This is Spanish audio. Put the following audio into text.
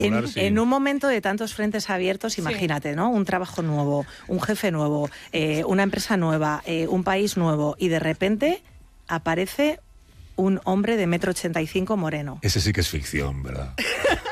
En un momento de tantos frentes abiertos, imagínate, ¿no? Un trabajo nuevo, un jefe nuevo, una empresa nueva, un país nuevo, y de repente aparece un hombre de 1,85 m moreno. Ese sí que es ficción, ¿verdad?